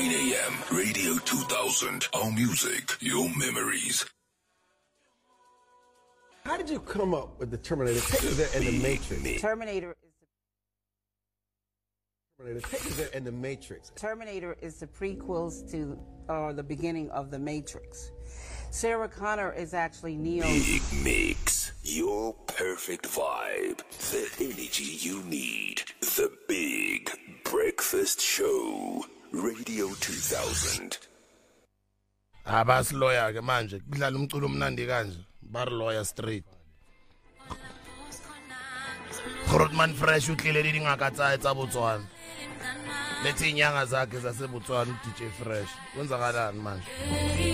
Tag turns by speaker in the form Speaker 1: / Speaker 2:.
Speaker 1: 9 a.m. Radio 2000. Our music, your memories.
Speaker 2: How did you come up with the Terminator? Take us there in the Matrix.
Speaker 3: Terminator is the prequels to the beginning of the Matrix. Sarah Connor is actually Neo.
Speaker 1: Big Mix, your perfect vibe, the energy you need, the Big Breakfast Show, Radio 2000.
Speaker 4: Abas lawyer ke manje kudlala umculo omnandi kanje bar lawyer street Grootman Fresh uhlele lingakatsa etsa Botswana lethi inyanga zakhe zase Botswana DJ Fresh kwenzakalani manje